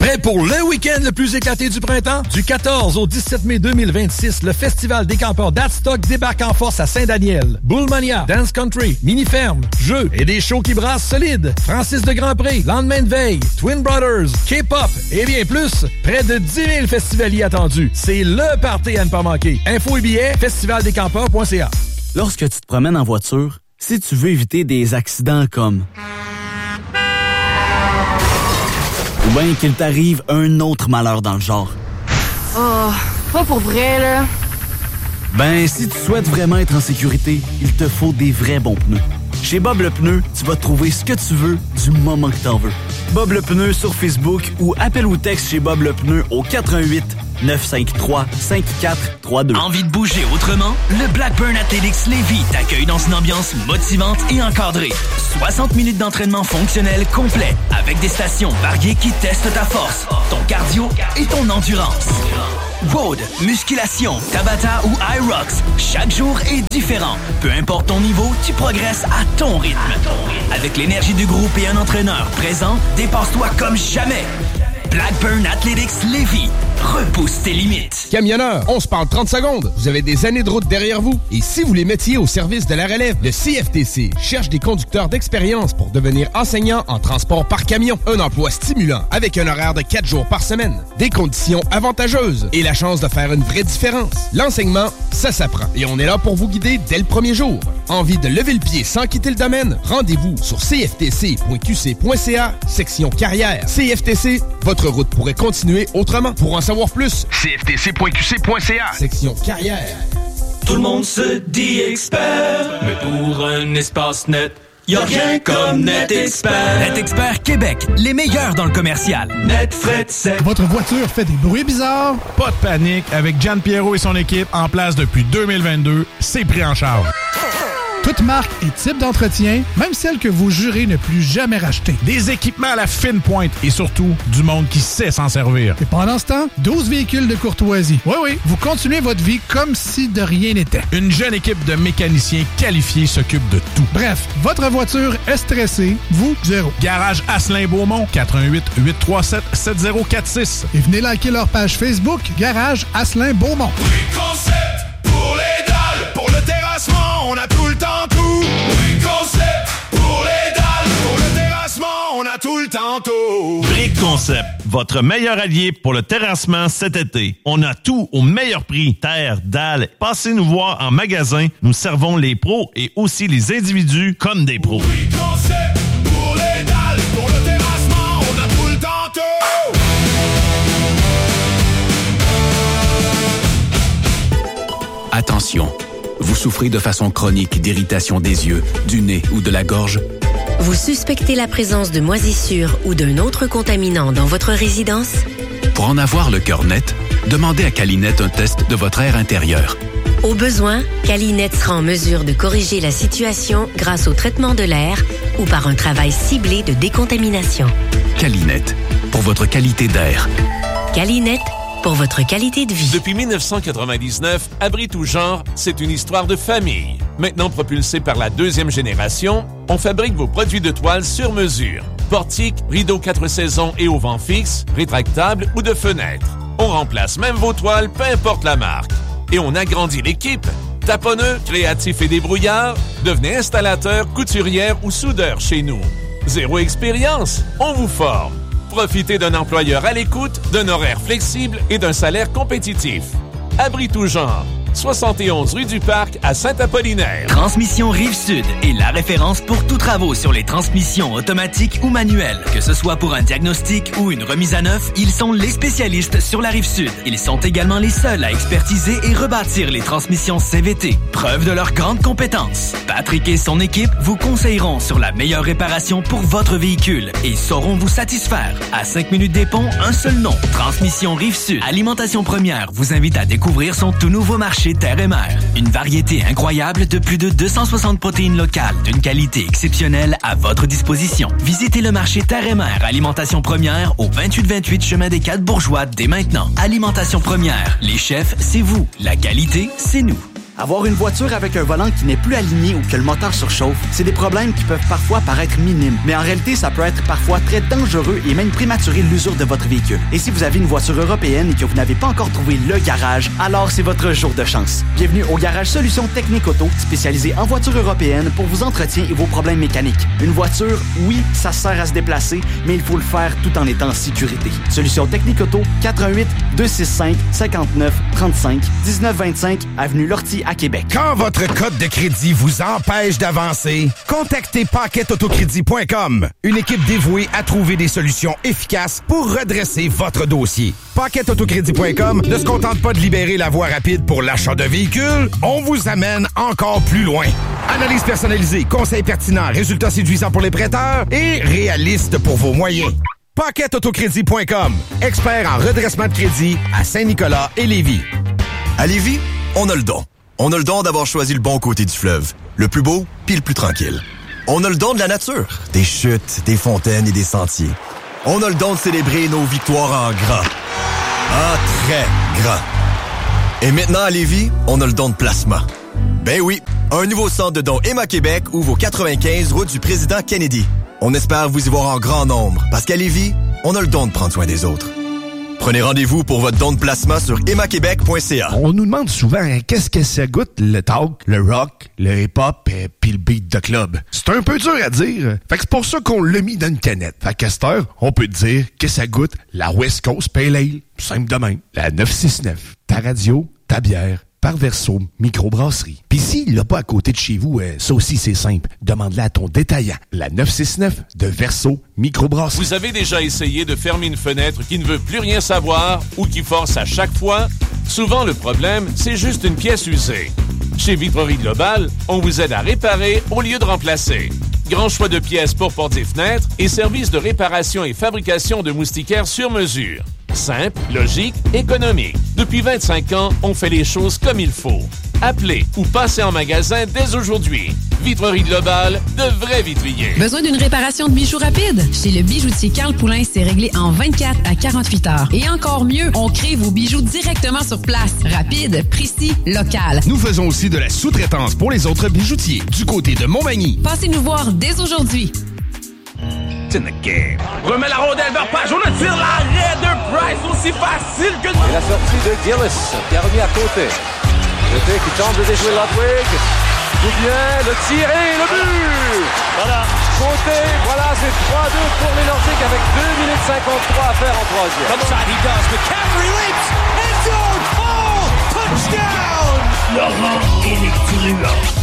Prêt pour le week-end le plus éclaté du printemps? Du 14 au 17 mai 2026, le Festival des campeurs d'Adstock débarque en force à Saint-Daniel. Bullmania, Dance Country, Mini-Ferme, jeux et des shows qui brassent solide. Francis de Grandpré, Lendemain de veille, Twin Brothers, K-Pop et bien plus. Près de 10 000 festivaliers attendus. C'est le party à ne pas manquer. Infos et billets, festivaldescampeurs.ca. Lorsque tu te promènes en voiture, si tu veux éviter des accidents comme... ou bien qu'il t'arrive un autre malheur dans le genre. Oh, pas pour vrai, là. Ben, si tu souhaites vraiment être en sécurité, il te faut des vrais bons pneus. Chez Bob le Pneu, tu vas trouver ce que tu veux du moment que t'en veux. Bob le Pneu sur Facebook ou appelle ou texte chez Bob le Pneu au 88 953 5432. Envie de bouger autrement? Le Blackburn Athletics Lévis t'accueille dans une ambiance motivante et encadrée. 60 minutes d'entraînement fonctionnel complet avec des stations variées qui testent ta force, ton cardio et ton endurance. Road, musculation, Tabata ou Irox, chaque jour est différent. Peu importe ton niveau, tu progresses à ton rythme. Avec l'énergie du groupe et un entraîneur présent, dépasse-toi comme jamais. Blackburn Athletics Lévis. Repousse tes limites. Camionneur, on se parle 30 secondes. Vous avez des années de route derrière vous. Et si vous les mettiez au service de la relève, le CFTC cherche des conducteurs d'expérience pour devenir enseignant en transport par camion. Un emploi stimulant avec un horaire de 4 jours par semaine. Des conditions avantageuses et la chance de faire une vraie différence. L'enseignement, ça s'apprend. Et on est là pour vous guider dès le premier jour. Envie de lever le pied sans quitter le domaine? Rendez-vous sur cftc.qc.ca, section carrière. CFTC, votre route pourrait continuer autrement. Pour en savoir plus, cftc.qc.ca, section carrière. Tout le monde se dit expert, mais pour un espace net, y'a rien comme NetExpert. NetExpert Québec, les meilleurs dans le commercial. Net frais de sec. Votre voiture fait des bruits bizarres? Pas de panique, avec Gian Pierrot et son équipe en place depuis 2022, c'est pris en charge. Toute marque et type d'entretien, même celle que vous jurez ne plus jamais racheter. Des équipements à la fine pointe et surtout du monde qui sait s'en servir. Et pendant ce temps, 12 véhicules de courtoisie. Oui, vous continuez votre vie comme si de rien n'était. Une jeune équipe de mécaniciens qualifiés s'occupe de tout. Bref, votre voiture est stressée, vous, zéro. Garage Asselin-Beaumont, 88 837 7046. Et venez liker leur page Facebook, Garage Asselin-Beaumont. Concept pour les dalles, pour le terrassement, on a tout le temps tout. Concept pour les dalles, pour le terrassement, on a tout le temps tout. Brick Concept, votre meilleur allié pour le terrassement cet été. On a tout au meilleur prix. Terre, dalles. Passez nous voir en magasin. Nous servons les pros et aussi les individus comme des pros. Brick Concept pour les dalles, pour le terrassement, on a tout le temps tout. Attention, vous souffrez de façon chronique d'irritation des yeux, du nez ou de la gorge? Vous suspectez la présence de moisissures ou d'un autre contaminant dans votre résidence? Pour en avoir le cœur net, demandez à Calinette un test de votre air intérieur. Au besoin, Calinette sera en mesure de corriger la situation grâce au traitement de l'air ou par un travail ciblé de décontamination. Calinette, pour votre qualité d'air. Calinette, pour votre qualité de vie. Depuis 1999, Abri tout genre, c'est une histoire de famille. Maintenant propulsée par la deuxième génération, on fabrique vos produits de toile sur mesure. Portiques, rideaux 4 saisons et au vent fixe, rétractables ou de fenêtres. On remplace même vos toiles, peu importe la marque. Et on agrandit l'équipe. Taponneux, créatifs et débrouillards, devenez installateur, couturière ou soudeur chez nous. Zéro expérience, on vous forme. Profitez d'un employeur à l'écoute, d'un horaire flexible et d'un salaire compétitif. Abri tout genre. 71 rue du Parc à Saint-Apollinaire. Transmission Rive-Sud est la référence pour tous travaux sur les transmissions automatiques ou manuelles. Que ce soit pour un diagnostic ou une remise à neuf, ils sont les spécialistes sur la Rive-Sud. Ils sont également les seuls à expertiser et rebâtir les transmissions CVT. Preuve de leur grande compétence. Patrick et son équipe vous conseilleront sur la meilleure réparation pour votre véhicule et sauront vous satisfaire. À 5 minutes des ponts, un seul nom. Transmission Rive-Sud. Alimentation Première vous invite à découvrir son tout nouveau marché Terre et Mer. Une variété incroyable de plus de 260 protéines locales d'une qualité exceptionnelle à votre disposition. Visitez le marché Terre et Mer Alimentation Première au 2828 chemin des 4 Bourgeois dès maintenant. Alimentation Première. Les chefs, c'est vous. La qualité, c'est nous. Avoir une voiture avec un volant qui n'est plus aligné ou que le moteur surchauffe, c'est des problèmes qui peuvent parfois paraître minimes, mais en réalité, ça peut être parfois très dangereux et même prématurer l'usure de votre véhicule. Et si vous avez une voiture européenne et que vous n'avez pas encore trouvé le garage, alors c'est votre jour de chance. Bienvenue au Garage Solutions Technique Auto, spécialisé en voitures européennes pour vos entretiens et vos problèmes mécaniques. Une voiture, oui, ça sert à se déplacer, mais il faut le faire tout en étant en sécurité. Solutions Technique Auto, 88 265 59 35 1925 avenue Lortie à Québec. Quand votre cote de crédit vous empêche d'avancer, contactez PaquetAutocrédit.com, une équipe dévouée à trouver des solutions efficaces pour redresser votre dossier. PaquetAutocrédit.com ne se contente pas de libérer la voie rapide pour l'achat de véhicules, on vous amène encore plus loin. Analyse personnalisée, conseils pertinents, résultats séduisants pour les prêteurs et réalistes pour vos moyens. PaquetAutocrédit.com, expert en redressement de crédit à Saint-Nicolas et Lévis. À Lévis, on a le don. On a le don d'avoir choisi le bon côté du fleuve, le plus beau puis le plus tranquille. On a le don de la nature, des chutes, des fontaines et des sentiers. On a le don de célébrer nos victoires en grand. En très grand. Et maintenant à Lévis, on a le don de placement. Ben oui, un nouveau centre de dons Emma Québec ouvre au 95 route du président Kennedy. On espère vous y voir en grand nombre, parce qu'à Lévis, on a le don de prendre soin des autres. Prenez rendez-vous pour votre don de placement sur emmaquebec.ca. On nous demande souvent qu'est-ce que ça goûte, le talk, le rock, le hip-hop puis le beat de club. C'est un peu dur à dire. Fait que c'est pour ça qu'on l'a mis dans une canette. Fait qu'à cette heure, on peut dire que ça goûte la West Coast Pale Ale. Simple de même. La 969. Ta radio, ta bière. Par Verso Microbrasserie. Puis s'il l'a pas à côté de chez vous, ça aussi c'est simple. Demande-la à ton détaillant. La 969 de Verso Microbrasserie. Vous avez déjà essayé de fermer une fenêtre qui ne veut plus rien savoir ou qui force à chaque fois? Souvent, le problème, c'est juste une pièce usée. Chez Vitrerie Globale, on vous aide à réparer au lieu de remplacer. Grand choix de pièces pour portes et fenêtres et services de réparation et fabrication de moustiquaires sur mesure. Simple, logique, économique. Depuis 25 ans, on fait les choses comme il faut. Appelez ou passez en magasin dès aujourd'hui. Vitrerie Globale, de vrais vitriers. Besoin d'une réparation de bijoux rapide? Chez le bijoutier Carl Poulin, c'est réglé en 24 à 48 heures. Et encore mieux, on crée vos bijoux directement sur place. Rapide, précis, local. Nous faisons aussi de la sous-traitance pour les autres bijoutiers du côté de Montmagny. Passez nous voir dès aujourd'hui. In the game. Remet la rondelle vers Page. On attire l'arrêt de Price aussi facile que... Et la sortie de Gillis qui a remis à côté. Le fait qui tente de déjouer Ludwig. Tout bien, le tiré, le but! Voilà. Côté, voilà, c'est 3-2 pour les Nordiques avec 2 minutes 53 à faire en troisième. Comme ça, he does. McCaffrey leaps. End zone. Oh! Touchdown! Laurent électrisant.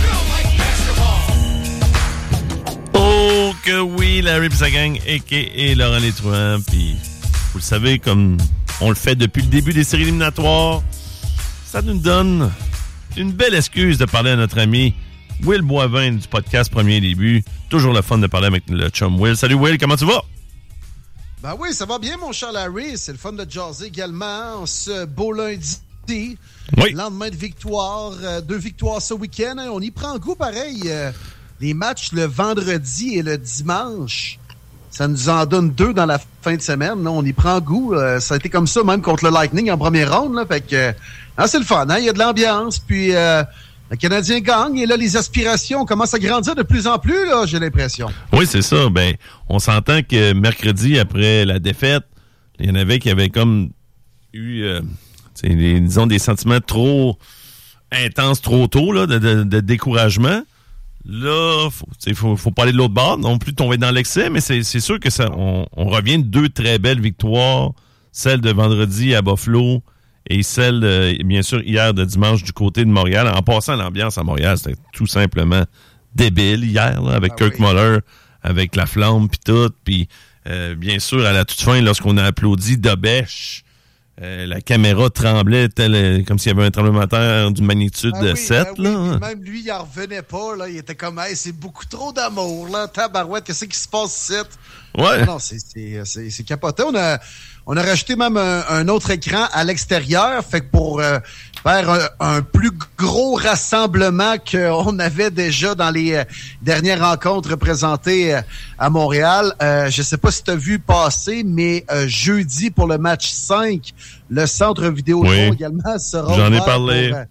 Oh que oui, Larry pis sa gang, a.k.a. Laurent Létruant. Puis, vous le savez, comme on le fait depuis le début des séries éliminatoires, ça nous donne une belle excuse de parler à notre ami Will Boivin du podcast Premier Début. Toujours le fun de parler avec le chum Will. Salut Will, comment tu vas? Ben oui, ça va bien mon cher Larry. C'est le fun de jaser également en ce beau lundi. Oui. Lendemain de victoire, 2 victoires ce week-end. On y prend goût pareil. Les matchs le vendredi et le dimanche, ça nous en donne 2 dans la fin de semaine. Là. On y prend goût. Ça a été comme ça même contre le Lightning en première ronde. Là. Fait que, c'est le fun. Hein? Il y a de l'ambiance. Puis le Canadien gagne. Et là, les aspirations commencent à grandir de plus en plus, là, j'ai l'impression. Oui, c'est ça. Ben, on s'entend que mercredi, après la défaite, il y en avait qui avaient comme eu disons des sentiments trop intenses trop tôt là, de découragement. Là, faut pas aller de l'autre bord, non plus tomber dans l'excès, mais c'est sûr que ça, on revient de 2 très belles victoires, celle de vendredi à Buffalo et celle, bien sûr, hier de dimanche du côté de Montréal. En passant, l'ambiance à Montréal, c'était tout simplement débile hier, là, avec Kirk Muller, avec la flamme puis tout, puis bien sûr, à la toute fin, lorsqu'on a applaudi Dobèche, la caméra tremblait comme s'il y avait un tremblement de terre d'une magnitude 7. Là. Même lui, il en revenait pas. Là. Il était comme, hey, c'est beaucoup trop d'amour. Là. Tabarouette, qu'est-ce qui se passe ici? Ouais. Non, c'est capoté. On a rajouté même un autre écran à l'extérieur. Fait que pour faire un plus gros rassemblement qu'on avait déjà dans les dernières rencontres présentées à Montréal. Je sais pas si tu as vu passer, mais jeudi pour le match 5, le centre Vidéotron également sera J'en ai ouvert parlé.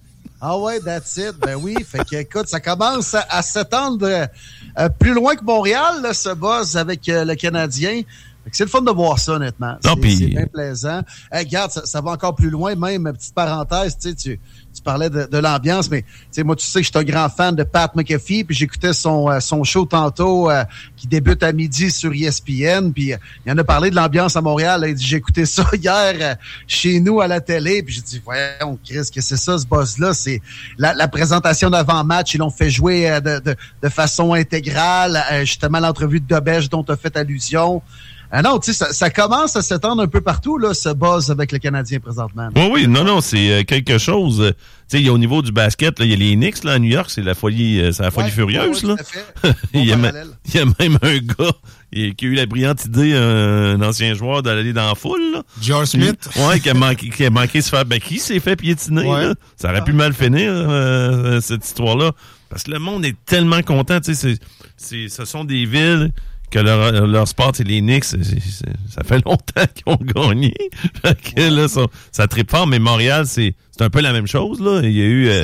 Ah ouais, that's it. Ben oui, fait que, écoute, ça commence à s'étendre plus loin que Montréal, là, ce buzz avec le Canadien. C'est le fun de voir ça, honnêtement. C'est bien plaisant. Hey, regarde, ça va encore plus loin, même, petite parenthèse, tu parlais de l'ambiance, mais moi, tu sais que je suis un grand fan de Pat McAfee, puis j'écoutais son show tantôt qui débute à midi sur ESPN, puis il en a parlé de l'ambiance à Montréal. Là, il dit, j'ai écouté ça hier chez nous à la télé, puis j'ai dit, voyons, Chris, que c'est ça, ce buzz-là? C'est la présentation d'avant-match, ils l'ont fait jouer de façon intégrale, justement l'entrevue de Dobèche dont tu as fait allusion. Non, tu sais, ça commence à s'étendre un peu partout, là, ce buzz avec le Canadien présentement. Oui, non, c'est quelque chose. Tu sais, au niveau du basket, il y a les Knicks, là, à New York, c'est la folie furieuse, là. Il y a même un gars qui a eu la brillante idée, un ancien joueur, d'aller dans la foule, là. George Smith. Oui, qui a manqué se faire. Ben, qui s'est fait piétiner, là? Ça aurait pu mal finir, cette histoire-là. Parce que le monde est tellement content, tu sais, ce sont des villes que leur sport, c'est les Knicks, ça fait longtemps qu'ils ont gagné. Fait que là, ça tripe fort, mais Montréal, c'est un peu la même chose, là. Il y a eu,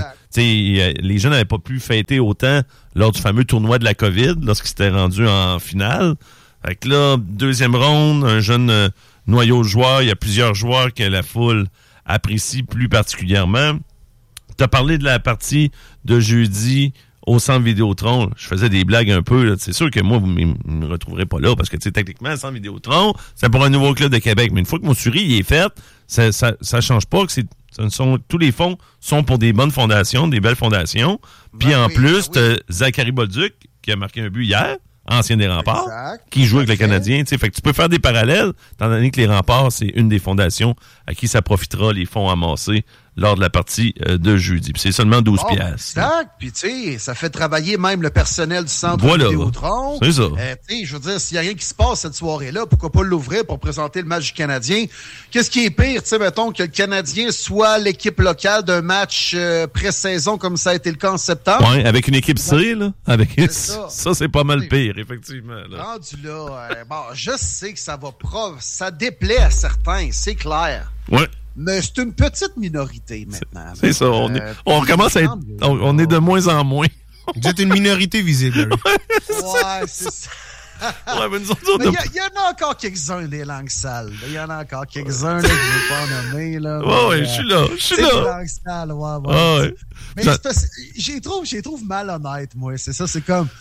les jeunes n'avaient pas pu fêter autant lors du fameux tournoi de la COVID, lorsqu'ils s'étaient rendus en finale. Fait que là, deuxième ronde, un jeune noyau de joueurs, il y a plusieurs joueurs que la foule apprécie plus particulièrement. Tu as parlé de la partie de jeudi au centre Vidéotron. Je faisais des blagues un peu. Là. C'est sûr que moi, vous ne me retrouverez pas là parce que, techniquement, le centre Vidéotron, c'est pour un nouveau club de Québec. Mais une fois que mon suri il est fait, ça change pas que tous les fonds sont pour des bonnes fondations, des belles fondations. Puis t'as Zachary Bolduc qui a marqué un but hier, ancien des Remparts, qui joue avec le Canadien. Fait que tu peux faire des parallèles, étant donné que les Remparts, c'est une des fondations à qui ça profitera les fonds amassés lors de la partie de jeudi. Puis c'est seulement 12 piastres. Exact. Puis tu sais, ça fait travailler même le personnel du centre Vidéotron. C'est ça. Je veux dire, s'il n'y a rien qui se passe cette soirée-là, pourquoi pas l'ouvrir pour présenter le match du Canadien? Qu'est-ce qui est pire, tu sais, mettons, que le Canadien soit l'équipe locale d'un match pré-saison comme ça a été le cas en septembre? Oui, avec une équipe C, là. Ça, c'est pas mal pire, effectivement. Là. Rendu là, je sais que ça déplaît à certains, c'est clair. Ouais. Mais c'est une petite minorité maintenant. C'est ça. On commence à être. On est de moins en moins. Vous êtes une minorité visible. Ouais, c'est ça. Mais il y en a encore quelques-uns, les langues sales. Il y en a encore quelques-uns que je ne vais pas en nommer. Là, je suis là. Les langues sales, ouais. Mais je les trouve malhonnêtes, moi. C'est ça, c'est comme.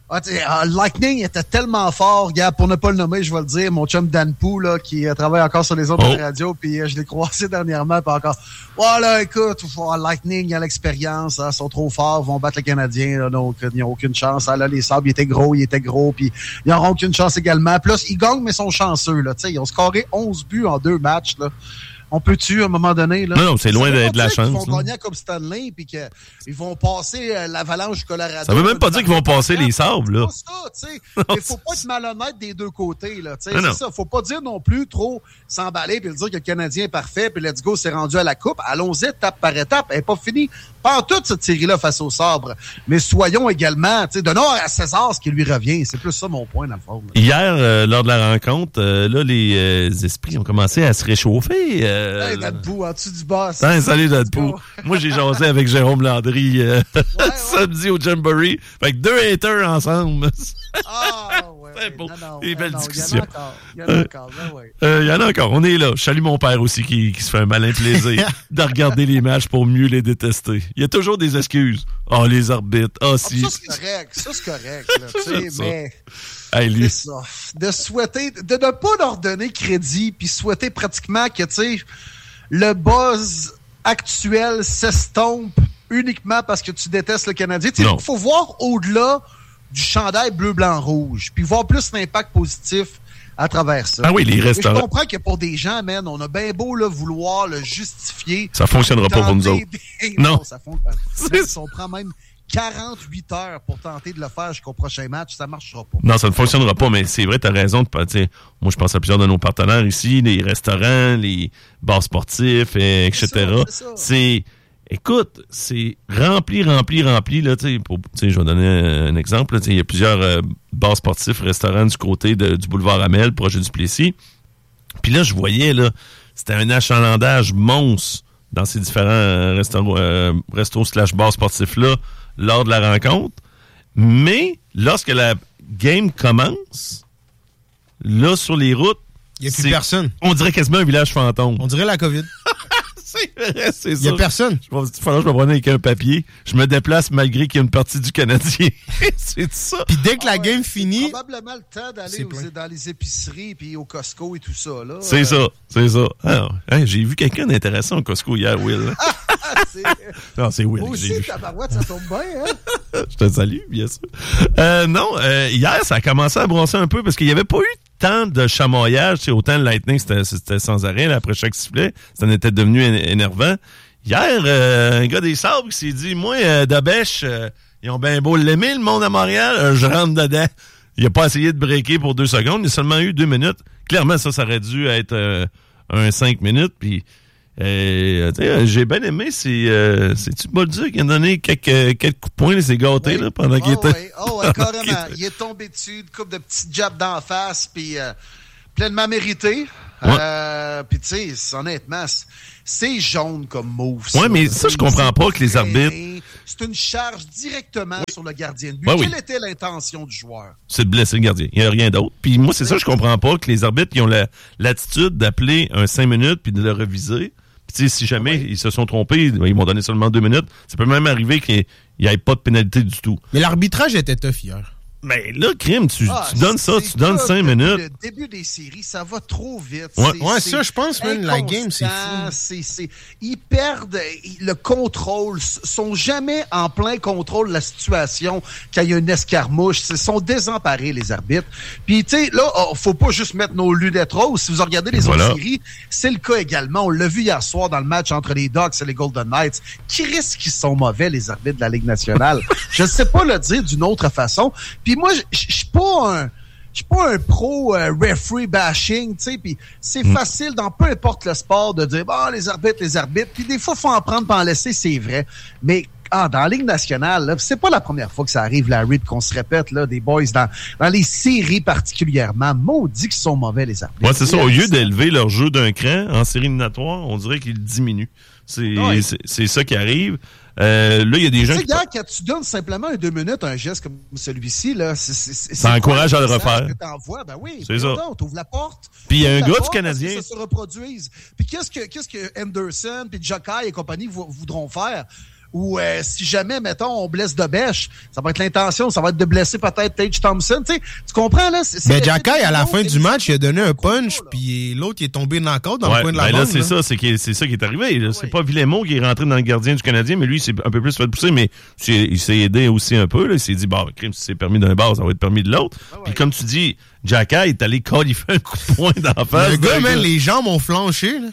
Lightning était tellement fort, regarde, pour ne pas le nommer, je vais le dire, mon chum Dan Pou, là, qui travaille encore sur les autres de radio, puis je l'ai croisé dernièrement, puis encore, voilà, écoute, Lightning, il a l'expérience, ils sont trop forts, vont battre le Canadien, là, donc ils n'ont aucune chance. Là, les Sabres, ils étaient gros, puis ils n'auront aucune chance également. Plus, ils gagnent, mais ils sont chanceux, là, tu sais, ils ont scoré 11 buts en 2 matchs, là. On peut-tu, à un moment donné, là? Non, c'est loin d'être de la chance. Ils vont gagner comme Stanley, puis qu'ils vont passer l'Avalanche du Colorado. Ça veut même pas dire qu'ils vont passer les Sabres, là. C'est ça, tu sais. Mais faut pas être malhonnête des deux côtés, là. Tu sais, c'est ça. Faut pas dire non plus trop s'emballer puis dire que le Canadien est parfait, puis let's go, c'est rendu à la coupe. Allons-y, étape par étape. Elle n'est pas finie. Pas en toute cette série-là face aux Sabres. Mais soyons également, tu sais, donnons à César ce qui lui revient. C'est plus ça mon point, dans le fond. Là. Hier, lors de la rencontre, là, les esprits ont commencé à se réchauffer. Dadepou, en dessous du boss. Salut, Dadepou. Moi, j'ai jasé avec Jérôme Landry samedi au Jamboree. Fait que 2 haters ensemble. C'est beau. Non, des belles discussions. Il y en a encore, Il y en a encore. On est là. Je salue mon père aussi qui se fait un malin plaisir de regarder les matchs pour mieux les détester. Il y a toujours des excuses. Les arbitres. Si. Ça, c'est correct. Là, mais... C'est ça. De souhaiter, de ne pas leur donner crédit, puis souhaiter pratiquement que, tu sais, le buzz actuel s'estompe uniquement parce que tu détestes le Canadien. Il faut voir au-delà du chandail bleu, blanc, rouge, puis voir plus l'impact positif à travers ça. Ah oui, les restaurants. Je comprends que pour des gens, man, on a bien beau là, vouloir le justifier. Ça fonctionnera pas pour nous autres. Non, ça fonctionne. Si on prend même 48 heures pour tenter de le faire jusqu'au prochain match, ça marchera pas. Non, ça ne fonctionnera pas, mais c'est vrai, tu as raison. Moi, je pense à plusieurs de nos partenaires ici, les restaurants, les bars sportifs, etc. Écoute, c'est rempli, là, je vais donner un exemple, il y a plusieurs bars sportifs, restaurants du côté du boulevard Amel, proche du Plessis. Puis là, je voyais, là, c'était un achalandage monstre dans ces différents restos/bars sportifs-là lors de la rencontre. Mais lorsque la game commence, là, sur les routes, il n'y a plus personne. On dirait quasiment un village fantôme. On dirait la COVID. C'est vrai, c'est ça. Il n'y a personne. Il va falloir que je me prenne avec un papier. Je me déplace malgré qu'il y a une partie du Canadien. C'est ça. Puis dès que la game finit... Probablement le temps d'aller dans les épiceries puis au Costco et tout ça. Là. C'est ça. Alors, j'ai vu quelqu'un d'intéressant au Costco hier, Will. Non, c'est Will. Moi aussi, tabarouette, ça tombe bien. Hein? Je te salue, bien sûr. Hier, ça a commencé à brosser un peu parce qu'il n'y avait pas eu tant de chamoyage. Autant le Lightning, c'était sans arrêt. Là, après chaque sifflet, ça en était devenu énervant. Hier, un gars des Sabres qui s'est dit, moi, Dabèche, ils ont bien beau l'aimer, le monde à Montréal, je rentre dedans. Il n'a pas essayé de breaker pour 2 secondes, il a seulement eu 2 minutes. Clairement, ça aurait dû être un 5 minutes. Puis, j'ai bien aimé, c'est-tu Bolduc qui a donné quelques coups de poing, il s'est gâté là, pendant qu'il était... Ouais, carrément. Il est tombé dessus, une couple de petits jabs d'en face, puis pleinement mérité. Ouais. Puis tu sais, honnêtement, c'est jaune comme move. Ouais, mais ça, je comprends pas que les arbitres... C'est une charge directement sur le gardien de but. Quelle était l'intention du joueur? C'est de blesser le gardien. Il n'y a rien d'autre. Puis moi, c'est ça, je comprends pas que les arbitres qui ont l'attitude d'appeler un 5 minutes puis de le reviser. Puis si jamais ils se sont trompés, ils m'ont donné seulement 2 minutes. Ça peut même arriver qu'il n'y ait pas de pénalité du tout. Mais l'arbitrage était tough hier. Mais là, crime, tu donnes ça, tu donnes 5 minutes. Le début des séries, ça va trop vite. Ouais, ça, je pense, même la game, c'est fou. Ils perdent le contrôle, sont jamais en plein contrôle de la situation quand il y a une escarmouche. Ils sont désemparés, les arbitres. Puis, tu sais, là, faut pas juste mettre nos lunettes roses. Si vous regardez les autres séries, c'est le cas également. On l'a vu hier soir dans le match entre les Ducks et les Golden Knights. Qui risque qu'ils sont mauvais, les arbitres de la Ligue nationale? Je ne sais pas le dire d'une autre façon. Puis moi, je suis pas un pro referee bashing, tu sais, puis c'est facile dans peu importe le sport de dire les arbitres, puis des fois faut en prendre pour en laisser, c'est vrai. Mais dans la Ligue nationale, là, c'est pas la première fois que ça arrive, Larry, qu'on se répète là, des boys dans les séries particulièrement. Maudit qu'ils sont mauvais, les arbitres. Ouais, c'est ça. Au lieu d'élever leur jeu d'un cran en série éliminatoire, on dirait qu'ils diminuent. C'est ça qui arrive. Là, il y a des gens quand tu donnes simplement un 2 minutes un geste comme celui-ci, là, ça encourage à le refaire. Ben oui, c'est ça. T'ouvres la porte. Puis il y a un gars du Canadien. Que ça se reproduise. Puis qu'est-ce que Anderson, puis Jokai et compagnie voudront faire? Ou si jamais, mettons, on blesse Dabèche, ça va être l'intention, ça va être de blesser peut-être Tage Thompson. Tu comprends, là? Mais Jokai, à la fin du match, il a donné un punch, puis l'autre, il est tombé dans le cadre, dans le coin de la bande. Là, c'est ça qui est arrivé. Là. C'est pas Villemot qui est rentré dans le gardien du Canadien, mais lui, il s'est un peu plus fait pousser, mais il s'est aidé aussi un peu. Là. Il s'est dit, crime, si c'est permis d'un bar, ça va être permis de l'autre. Puis comme tu dis, Jokai est allé qualifier un coup de poing d'en face. Le gars, man, les jambes ont flanché, là.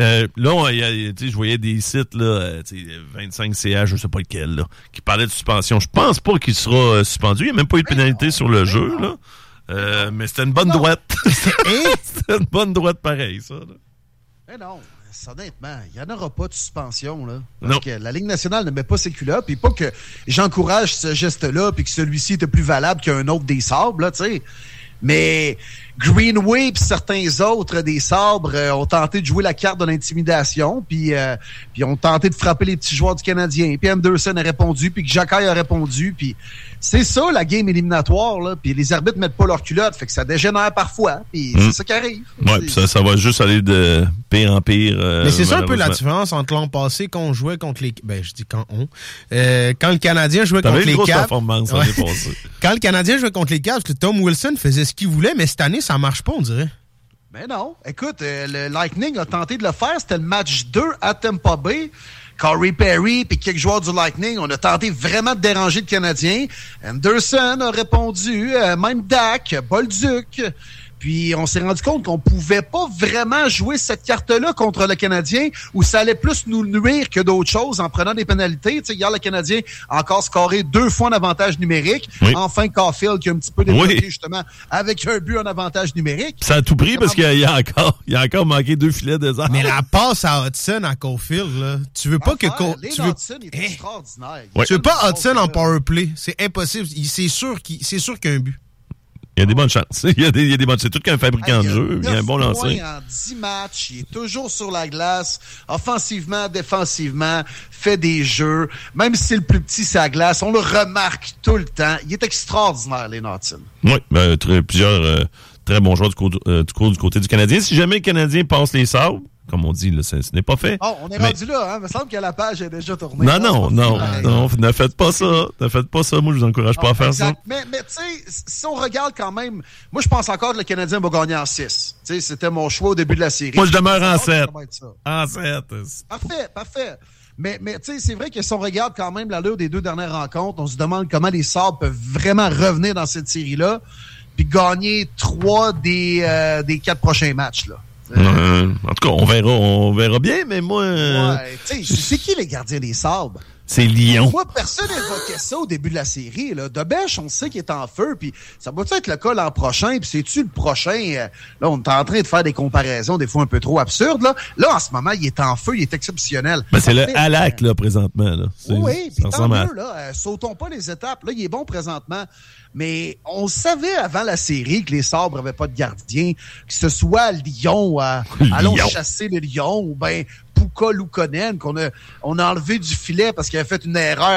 Je voyais des sites, là, 25 CH, je sais pas lequel, là, qui parlaient de suspension. Je pense pas qu'il sera suspendu. Il n'y a même pas eu de pénalité sur le jeu, là. Mais c'était une bonne droite. C'était une bonne droite pareil, ça. Là. Mais non, honnêtement, il n'y en aura pas de suspension, là. Parce que la Ligue nationale ne met pas ses culottes, puis pas que j'encourage ce geste-là, puis que celui-ci était plus valable qu'un autre des Sabres, là, tu sais. Mais Greenway et certains autres des Sabres ont tenté de jouer la carte de l'intimidation, puis ont tenté de frapper les petits joueurs du Canadien. Puis Anderson a répondu, puis Jokai a répondu, puis c'est ça la game éliminatoire, là. Puis les arbitres mettent pas leur culotte, fait que ça dégénère parfois, puis c'est ça qui arrive. Ouais, puis ça va juste aller de pire en pire. Mais c'est ça un peu la différence entre l'an passé quand on jouait contre les... je dis quand le Canadien jouait contre les Caps. Quand le Canadien jouait contre les Caps, que Tom Wilson faisait ce qu'il voulait, mais cette année, ça marche pas, on dirait. Mais non. Écoute, le Lightning a tenté de le faire. C'était le match 2 à Tampa Bay. Corey Perry puis quelques joueurs du Lightning, on a tenté vraiment de déranger le Canadien. Anderson a répondu, même Dak, Bolduc. Puis on s'est rendu compte qu'on pouvait pas vraiment jouer cette carte-là contre le Canadien, où ça allait plus nous nuire que d'autres choses en prenant des pénalités. Tu sais, hier, le Canadien a encore scoré 2 fois en avantage numérique. Oui. Enfin, Caulfield qui a un petit peu débloqué justement avec un but en avantage numérique. Ça a tout pris parce qu'il y a encore manqué 2 filets de désert. Mais la passe à Hudson à Caulfield, là, tu veux pas que... Hudson est extraordinaire. Tu veux pas Hudson en power play. C'est impossible. C'est sûr qu'il y a un but. Il y a des bonnes chances. Il y a des bonnes chances. C'est tout qu'un fabricant de jeu. Il y a un bon lancer. En 10 matchs, il est toujours sur la glace, offensivement, défensivement, fait des jeux. Même si c'est le plus petit sur la glace, on le remarque tout le temps. Il est extraordinaire, les Naughton. Oui, plusieurs très bons joueurs du côté du Canadien. Si jamais le Canadien passe les sabres, comme on dit, là, ce n'est pas fait. Oh, on est rendu là, hein? Il me semble que la page est déjà tournée. Non, ne faites pas ça. Ne faites pas ça. Moi, je vous encourage pas à faire ça. Mais tu sais, si on regarde quand même, moi, je pense encore que le Canadien va gagner en 6. Tu sais, c'était mon choix au début de la série. Moi, je demeure en 7. En 7. Parfait. Mais tu sais, c'est vrai que si on regarde quand même l'allure des 2 dernières rencontres, on se demande comment les Sabres peuvent vraiment revenir dans cette série-là puis gagner 3 des 4 prochains matchs, là. En tout cas, on verra bien, mais moi... tu sais, c'est qui les gardiens des Sabres? C'est Lyon. Moi, personne n'évoquait ça au début de la série. Là. Debèche, on sait qu'il est en feu, puis ça va être le cas l'an prochain, puis c'est-tu le prochain? Là, on est en train de faire des comparaisons des fois un peu trop absurdes. Là, en ce moment, il est en feu, il est exceptionnel. Ben, c'est le Halak, là, présentement. Là. Oui, puis tant mieux, là. Sautons pas les étapes. Là, il est bon présentement. Mais on savait avant la série que les Sabres n'avaient pas de gardien, que ce soit Lyon, allons chasser le Lion, ou bien Puka Luukkonen, qu'on a enlevé du filet parce qu'il avait fait une erreur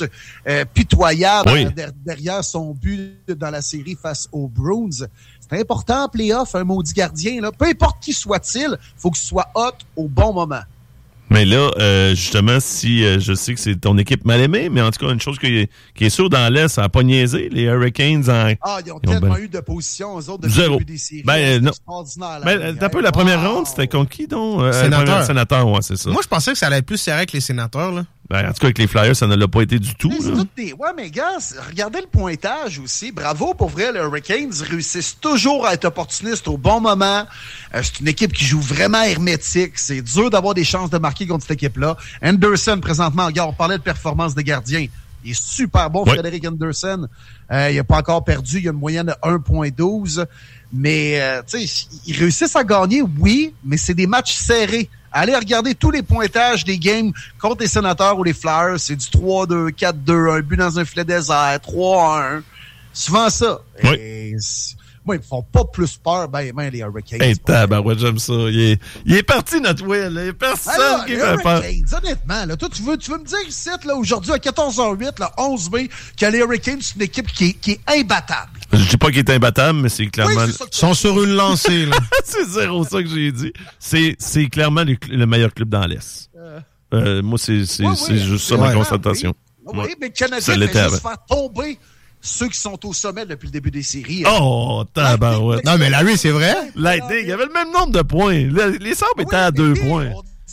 pitoyable derrière son but dans la série face aux Bruins. C'est important en play-off, un maudit gardien. Là. Peu importe qui soit-il, faut qu'il soit hot au bon moment. Mais là, justement, si je sais que c'est ton équipe mal aimée, mais en tout cas, une chose qui est sûre dans l'Est, ça n'a pas niaisé. Les Hurricanes ils ont tellement eu de position, eux autres, depuis le début des séries. C'est extraordinaire. T'as peu la première ronde, c'était contre qui, donc? Sénateur, ouais, c'est ça. Moi, je pensais que ça allait être plus serré que les Sénateurs, là. En tout cas, avec les Flyers, ça ne l'a pas été du tout. Ouais, mais gars, regardez le pointage aussi. Bravo, pour vrai, les Hurricanes réussissent toujours à être opportunistes au bon moment. C'est une équipe qui joue vraiment hermétique. C'est dur d'avoir des chances de marquer contre cette équipe-là. Anderson, présentement, regarde, on parlait de performance de gardien. Il est super bon, Frédéric Anderson. Il n'a pas encore perdu. Il a une moyenne de 1,12. Mais, tu sais, ils réussissent à gagner, oui, mais c'est des matchs serrés. Allez regarder tous les pointages des games contre les Sénateurs ou les Flyers. C'est du 3-2, 4-2, un but dans un filet désert, 3-1. Souvent ça. Oui. Et moi, ils me font pas plus peur, les Hurricanes. Hey, tabarouette, j'aime ça. Il est parti, notre Will. Il y a personne qui fait peur. Honnêtement, là, toi, tu veux me dire ici, là, aujourd'hui, à 14h08, le 11 mai, que les Hurricanes, c'est une équipe qui est imbattable. Je dis pas qu'il est imbattable, mais c'est clairement... Ils sont sur une lancée, là. C'est zéro ça que j'ai dit. C'est clairement le meilleur club dans l'Est. Moi, c'est juste ça ma constatation. Oui, mais le Canadien fait juste faire tomber ceux qui sont au sommet depuis le début des séries. Oh, tabarouette. Non, mais Larry, c'est vrai. Lightning, il y avait le même nombre de points. Les Sabres étaient à 2 points.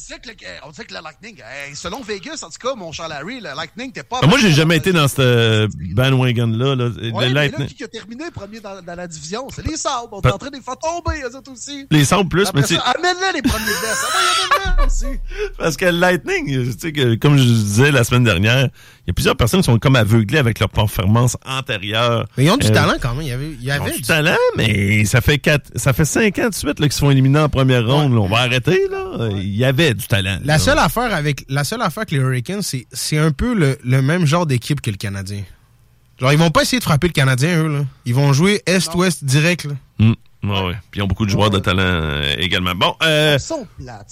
On disait que le Lightning, selon Vegas, en tout cas, mon cher Larry, le Lightning, t'es pas... Moi, j'ai jamais été dans cette bandwagon-là. Le Lightning. Qui a terminé premier dans la division? C'est les Sabres. On est en train de les faire tomber, eux autres aussi. Les Sabres plus, mais c'est... Amène-les les premiers baisses. Amène-les aussi. Parce que le Lightning, tu sais, que, comme je disais la semaine dernière, il y a plusieurs personnes qui sont comme aveuglées avec leur performance antérieure. Mais ils ont du talent quand même. Il y avait du talent, mais ça fait 5 ans de suite là, qu'ils se font éliminer en première ronde. Là. On va arrêter, là. Il y avait du talent. La seule affaire avec les Hurricanes, c'est un peu le même genre d'équipe que le Canadien. Genre, ils vont pas essayer de frapper le Canadien, eux, là. Ils vont jouer Est-Ouest direct, là. Ouais. Puis ils ont beaucoup de joueurs de talent également. Bon, Ils sont plates.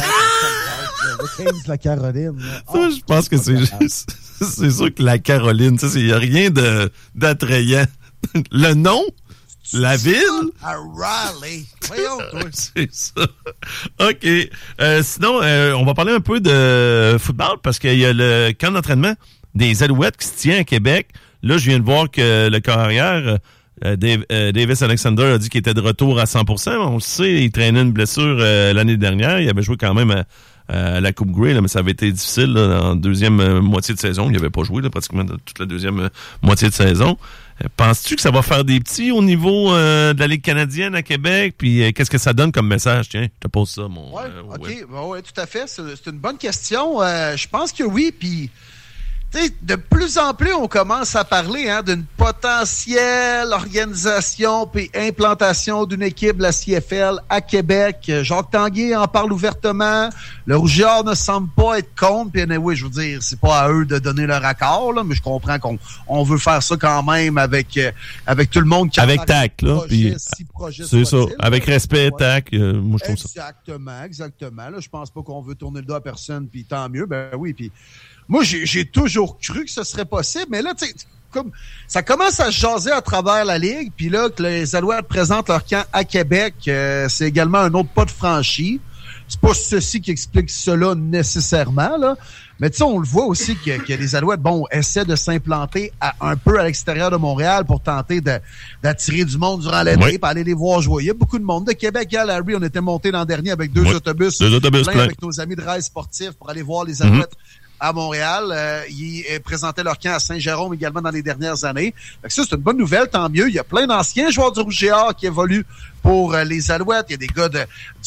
Les Hurricanes de la Caroline. Ça, je pense que c'est juste... C'est sûr que la Caroline, il n'y a rien d'attrayant. Le nom, la ville... À Raleigh. Voyons, toi. C'est ça. OK. Sinon, on va parler un peu de football parce qu'il y a le camp d'entraînement des Alouettes qui se tient à Québec. Là, je viens de voir que le carrière... Davis Alexander a dit qu'il était de retour à 100%. On le sait, il traînait une blessure l'année dernière. Il avait joué quand même à la Coupe Grey, là, mais ça avait été difficile là, en deuxième moitié de saison. Il n'avait pas joué là, pratiquement toute la deuxième moitié de saison. Penses-tu que ça va faire des petits au niveau de la Ligue canadienne à Québec? Puis qu'est-ce que ça donne comme message? Tiens, je te pose ça, mon... OK, tout à fait. C'est une bonne question. Je pense que oui, puis... de plus en plus, on commence à parler d'une potentielle organisation puis implantation d'une équipe de la CFL à Québec. Jacques Tanguay en parle ouvertement. Le Rouge et Or ne semble pas être contre. Puis oui, je veux dire, c'est pas à eux de donner leur accord, là, mais je comprends qu'on veut faire ça quand même avec tout le monde qui avec tact, là. C'est ça. Avec respect, tact. Moi, je trouve ça. Exactement. Là, je pense pas qu'on veut tourner le dos à personne. Puis tant mieux. Ben oui. Puis moi, j'ai toujours cru que ce serait possible, mais là, tu sais, comme ça commence à se jaser à travers la Ligue, puis là, que les Alouettes présentent leur camp à Québec, c'est également un autre pas de franchi. C'est pas ceci qui explique cela nécessairement, là. Mais tu sais, on le voit aussi que les Alouettes, essaient de s'implanter un peu à l'extérieur de Montréal pour tenter d'attirer du monde durant l'été, pour aller les voir jouer. Il y a beaucoup de monde. De Québec à Larry, on était monté l'an dernier avec deux autobus plein avec nos amis de Rail Sportif pour aller voir les Alouettes à Montréal. Ils présentaient leur camp à Saint-Jérôme également dans les dernières années. Fait que ça, c'est une bonne nouvelle, tant mieux. Il y a plein d'anciens joueurs du Rouge et Or qui évoluent pour les Alouettes. Il y a des gars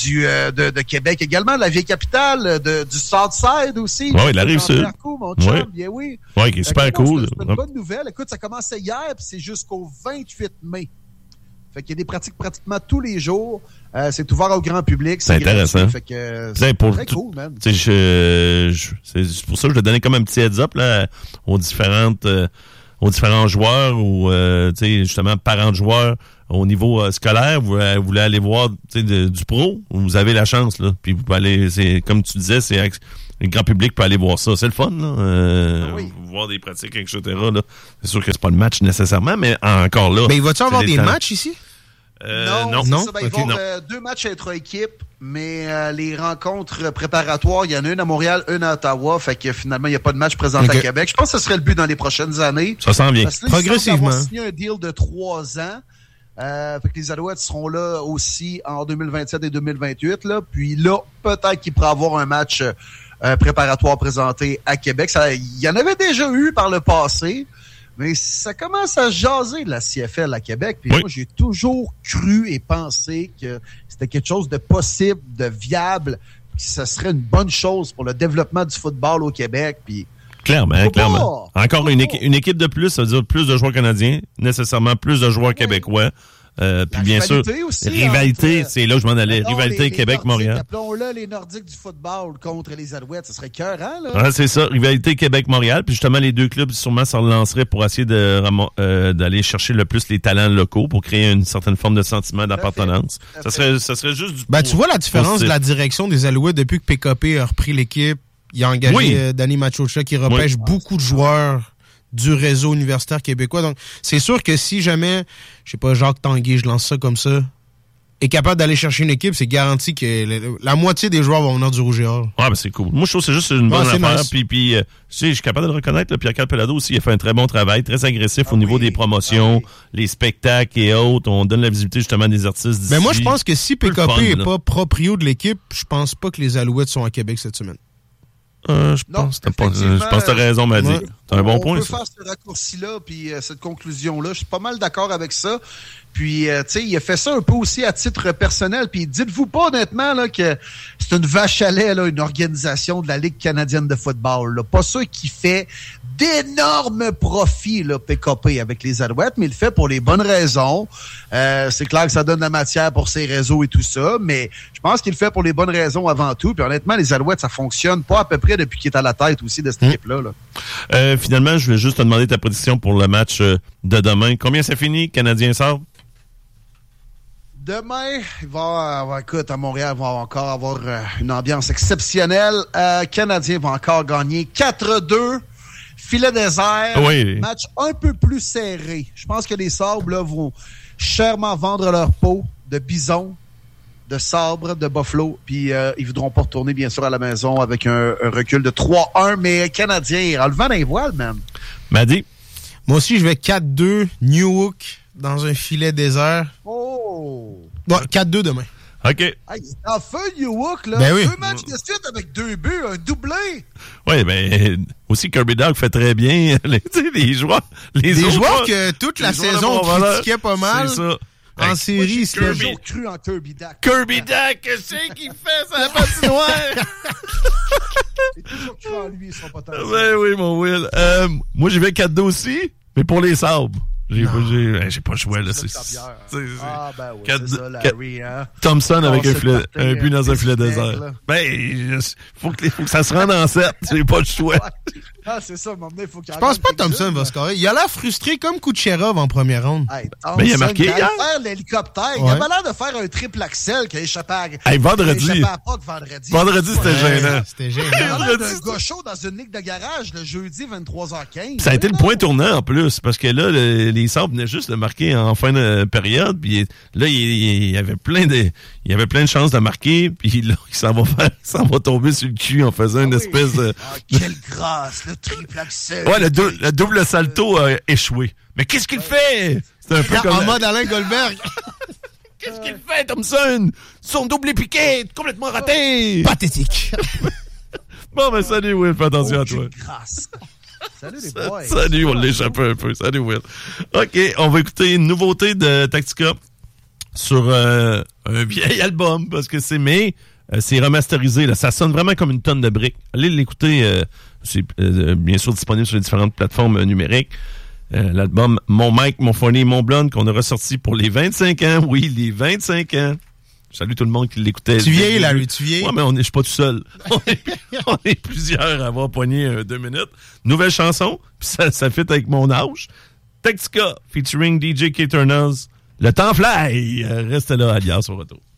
de Québec également, de la vieille capitale, du Southside aussi. Oui, la Rive-Sud. Mon chum, bien oui. Oui, qui est super cool. C'est une bonne nouvelle. Écoute, ça commençait hier, puis c'est jusqu'au 28 mai. Fait qu'il y a des pratiques pratiquement tous les jours. C'est ouvert au grand public. C'est intéressant. Fait que c'est très cool, man. C'est pour ça que je vais donner comme un petit heads up là, aux différents joueurs ou justement parents de joueurs au niveau scolaire. Vous voulez aller voir du pro, vous avez la chance là. Puis vous pouvez aller, c'est comme tu disais, c'est le grand public peut aller voir ça. C'est le fun, là. Voir des pratiques, etc. Là. C'est sûr que c'est pas le match nécessairement, mais encore là. Mais il va-tu avoir des matchs ici? Non. Ça, ils vont deux matchs intra-équipe, mais les rencontres préparatoires, il y en a une à Montréal, une à Ottawa. Fait que finalement, il n'y a pas de match présenté à Québec. Je pense que ce serait le but dans les prochaines années. Ça s'en vient. Progressivement. Ils ont signé un deal de 3 ans. Fait que les Alouettes seront là aussi en 2027 et 2028. Là. Puis là, peut-être qu'il pourra avoir un match préparatoire présenté à Québec. Il y en avait déjà eu par le passé, mais ça commence à jaser de la CFL à Québec. Puis moi, j'ai toujours cru et pensé que c'était quelque chose de possible, de viable, que ça serait une bonne chose pour le développement du football au Québec. Puis clairement. Encore une équipe de plus, ça veut dire plus de joueurs canadiens, nécessairement plus de joueurs québécois. Puis bien sûr, rivalité, c'est là où je m'en allais. Rivalité Québec-Montréal. Appelons-le les Nordiques du football contre les Alouettes. Ça serait écœurant, là. Ouais, c'est ça. Rivalité Québec-Montréal. Puis justement, les deux clubs sûrement se relanceraient pour essayer d'aller chercher le plus les talents locaux pour créer une certaine forme de sentiment d'appartenance. Ça serait juste du tu vois la différence de la direction des Alouettes depuis que PKP a repris l'équipe. Il a engagé Danny Machocha qui repêche beaucoup de joueurs du réseau universitaire québécois. Donc, c'est sûr que si jamais, je sais pas, Jacques Tanguay, je lance ça comme ça, est capable d'aller chercher une équipe, c'est garanti que la moitié des joueurs vont venir du Rouge et Or. Ouais, ben c'est cool. Moi, je trouve que c'est juste une bonne affaire. Nice. Puis je suis capable de le reconnaître. Pierre-Carl Pelado aussi, il a fait un très bon travail, très agressif au niveau des promotions, les spectacles et autres. On donne la visibilité justement des artistes d'ici. Mais moi, je pense que si PKP n'est pas proprio de l'équipe, je pense pas que les Alouettes sont à Québec cette semaine. Je pense que t'as raison, Madi. T'as un bon point. On peut faire ce raccourci-là, puis cette conclusion-là. Je suis pas mal d'accord avec ça. Puis, tu sais, il a fait ça un peu aussi à titre personnel. Puis, dites-vous pas honnêtement là que c'est une vache à lait, là, une organisation de la Ligue canadienne de football. Là. Pas ça qui fait d'énormes profits, là, PKP avec les Alouettes, mais il le fait pour les bonnes raisons. C'est clair que ça donne la matière pour ses réseaux et tout ça, mais je pense qu'il le fait pour les bonnes raisons avant tout. Puis honnêtement, les Alouettes, ça fonctionne pas à peu près depuis qu'il est à la tête aussi de cette équipe-là. Là. Finalement, je voulais juste te demander ta prédiction pour le match de demain. Combien ça finit, Canadien sort? Demain, écoute, à Montréal, il va encore avoir une ambiance exceptionnelle. Canadien va encore gagner 4-2. Filet désert, match un peu plus serré. Je pense que les Sabres là, vont chèrement vendre leur peau de bison, de sabre, de buffalo, puis ils voudront pas retourner, bien sûr, à la maison avec un recul de 3-1, mais Canadien, enlevant les voiles, même. Madi? Moi aussi, je vais 4-2, New Hook, dans un filet désert. Oh! Bon, 4-2 demain. OK. Hey, en feu, New Hook, là. Ben oui. 2 matchs de suite avec 2 buts, un doublé. Oui, ben, aussi Kirby Dog fait très bien. Les joueurs. Les joueurs que toute la saison critiquaient pas mal. C'est ça. En série, j'ai toujours cru en Kirby Dog. Kirby Dog, qu'est-ce qu'il fait, ça la patinoire? Et toujours cru en lui, son potentiel. Ben oui, mon Will. Moi, j'y vais 4-2 aussi, mais pour les Sabres. J'ai pas le choix, là. Ah, ben oui, c'est ça, Larry, hein. Thompson avec un but dans un filet désert. Ben, faut que ça se rende en 7. J'ai pas le choix. Ah, c'est ça, il faut qu'il Je pense pas que Thompson va scorer. Il a l'air frustré comme Kucherov en première ronde. Hey, mais il a marqué hier. Faire l'hélicoptère. Il avait l'air de faire un triple axel qui a échappé à... vendredi. Il a échappé à Puck vendredi. Vendredi, c'était gênant. C'était gênant. Il a l'air d'un gars chaud dans une ligue de garage le jeudi 23h15. Ça a été le point tournant en plus, parce que là, les Sabres venaient juste de marquer en fin de période, puis là, il y avait plein de chances de marquer, puis là, il s'en va tomber sur le cul en faisant une espèce de... quelle grâce, le triple axel. Ouais, le double salto a échoué. Mais qu'est-ce qu'il fait? C'est un peu comme... En mode Alain Goldberg. Qu'est-ce qu'il fait, Thompson? Son double piqué, complètement raté. Pathétique. Bon, ben salut, Will, fais attention à toi. Grâce. Salut les boys. Salut, on l'échappe un peu. Salut, Will. OK, on va écouter une nouveauté de Tactica sur un vieil album, parce que c'est remasterisé. Là. Ça sonne vraiment comme une tonne de briques. Allez l'écouter. C'est bien sûr disponible sur les différentes plateformes numériques. L'album Mon Mike, Mon Funny, Mon Blonde qu'on a ressorti pour les 25 ans. Oui, les 25 ans. Salut tout le monde qui l'écoutait. Tu vieillis, Larry, tu vieillis. Ouais, mais je suis pas tout seul. On est plusieurs à avoir poigné 2 minutes. Nouvelle chanson, puis ça fit avec mon âge. Tactica, featuring DJ K-Turners. Le temps fly. Reste là, alias, au retour.